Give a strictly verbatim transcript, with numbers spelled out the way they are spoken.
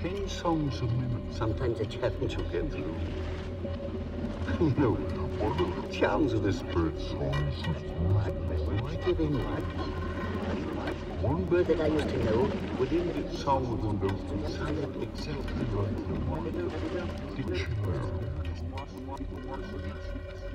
ten songs a minute. Sometimes a challenge will get through. You know, one of the charms of this bird song is giving one bird that I used to know would end its song with a note that sounded exactly like the one in the dictionary.